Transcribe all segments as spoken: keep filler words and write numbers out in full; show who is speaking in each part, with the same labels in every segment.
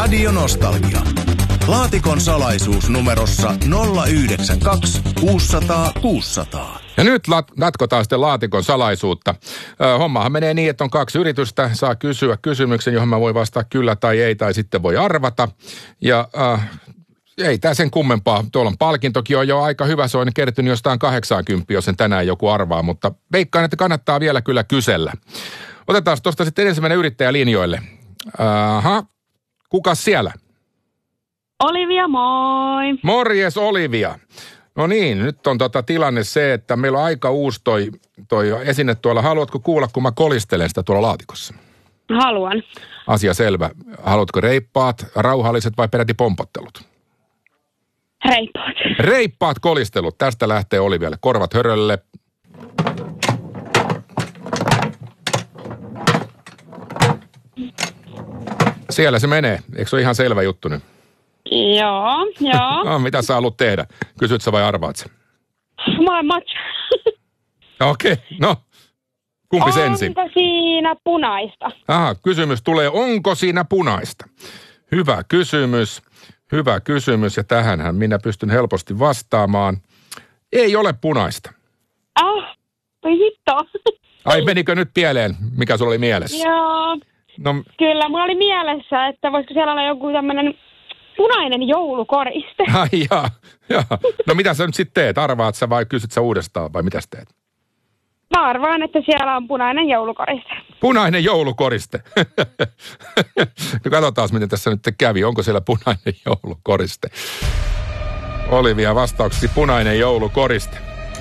Speaker 1: Radio Nostalgia. Laatikon salaisuus numerossa nolla yhdeksän kaksi kuusi nolla nolla kuusi nolla nolla.
Speaker 2: Ja nyt jatkotaan sitten laatikon salaisuutta. Hommahan menee niin, että on kaksi yritystä. Saa kysyä kysymyksen, johon mä voin vastata kyllä tai ei, tai sitten voi arvata. Ja äh, ei tää sen kummempaa. Tuolla on palkintokin on jo aika hyvä. Se on kertynyt jostain kahdeksankymmentä, jos sen tänään joku arvaa. Mutta veikkaan, että kannattaa vielä kyllä kysellä. Otetaan tuosta sitten ensimmäinen yrittäjä linjoille. Aha, kukas siellä?
Speaker 3: Olivia, moi.
Speaker 2: Morjes Olivia. No niin, nyt on tota tilanne se, että meillä on aika uusi toi, toi esine tuolla. Haluatko kuulla, kun mä kolistelen sitä tuolla laatikossa?
Speaker 3: Haluan.
Speaker 2: Asia selvä. Haluatko reippaat, rauhalliset vai peräti pompottelut?
Speaker 3: Reippaat.
Speaker 2: Reippaat kolistelut. Tästä lähtee Olivialle. Korvat hörölle. Siellä se menee. Eikö se ole ihan selvä juttu nyt?
Speaker 3: Joo, joo.
Speaker 2: No, mitä sä haluat tehdä? Kysyt sä vai arvaat sä?
Speaker 3: Molemmat.
Speaker 2: Okei, okay, no. Kumpi
Speaker 3: Onko
Speaker 2: ensin?
Speaker 3: Onko siinä punaista?
Speaker 2: Aha, kysymys tulee, onko siinä punaista? Hyvä kysymys, hyvä kysymys ja tähänhän minä pystyn helposti vastaamaan. Ei ole punaista.
Speaker 3: Ah, voi hitto.
Speaker 2: Ai, menikö nyt pieleen? Mikä sulla oli mielessä?
Speaker 3: Joo,
Speaker 2: No,
Speaker 3: kyllä mulla oli mielessä, että voisiko siellä olla joku tämmöinen punainen joulukoriste.
Speaker 2: ai jaa, jaa. No mitä sä nyt sitten teet? Arvaat sä vai kysyt sä uudestaan vai mitä sä teet?
Speaker 3: Mä arvaan, että siellä on punainen joulukoriste.
Speaker 2: Punainen joulukoriste. No katsotaan, miten tässä nyt kävi. Onko siellä punainen joulukoriste? Olivia vastauksesi punainen joulukoriste.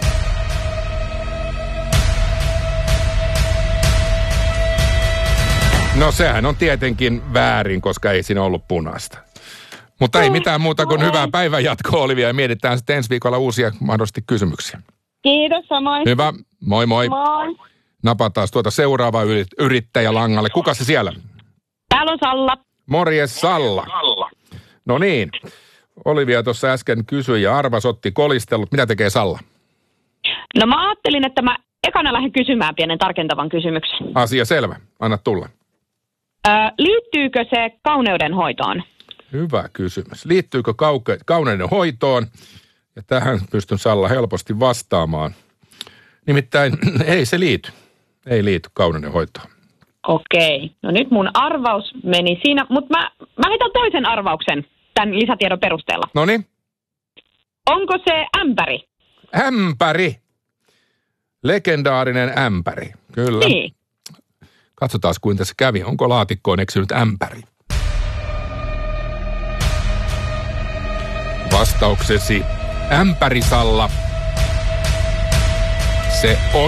Speaker 2: No sehän on tietenkin väärin, koska ei siinä ollut punaista. Mutta ei mitään muuta kuin hyvää päivänjatkoa, Olivia, ja mietitään sitten ensi viikolla uusia mahdollisesti kysymyksiä.
Speaker 3: Kiitos, samoin.
Speaker 2: Hyvä, moi moi.
Speaker 3: Moi.
Speaker 2: Napataan tuota seuraavaa yrittäjä langalle. Kuka se siellä?
Speaker 3: Täällä on Salla.
Speaker 2: Morjes Salla. No niin, Olivia tuossa äsken kysyi ja arvas otti kolistelut. Mitä tekee Salla?
Speaker 3: No mä ajattelin, että mä ekana lähden kysymään pienen tarkentavan kysymyksen.
Speaker 2: Asia selvä, anna tulla.
Speaker 3: Ö, liittyykö se kauneudenhoitoon?
Speaker 2: Hyvä kysymys. Liittyykö kauke- kauneuden hoitoon? Ja tähän pystyn Salla helposti vastaamaan. Nimittäin ei se liity. Ei liity kauneuden hoitoon.
Speaker 3: Okei. No nyt mun arvaus meni siinä, mutta mä, mä heitän toisen arvauksen tämän lisätiedon perusteella.
Speaker 2: Noniin.
Speaker 3: Onko se ämpäri?
Speaker 2: Ämpäri. Legendaarinen ämpäri. Kyllä.
Speaker 3: Niin.
Speaker 2: Katsotaan, kuinka tässä kävi. Onko laatikkoon eksynyt ämpäri? Vastauksesi ämpäri, Salla. Se on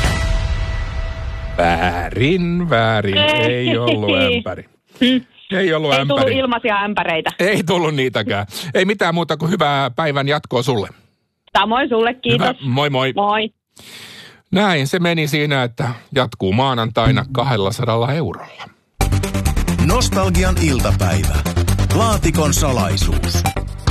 Speaker 2: väärin, väärin. Ei ollut ämpäri. Ei ollut
Speaker 3: Ei
Speaker 2: ämpäri.
Speaker 3: tullut ilmaisia ämpäreitä.
Speaker 2: Ei tullut niitäkään. Ei mitään muuta kuin hyvää päivän jatkoa sulle.
Speaker 3: Samoin sulle, kiitos.
Speaker 2: Hyvä. Moi moi.
Speaker 3: Moi.
Speaker 2: Näin se meni siinä, että jatkuu maanantaina kaksisataa eurolla.
Speaker 1: Nostalgian iltapäivä. Laatikon salaisuus.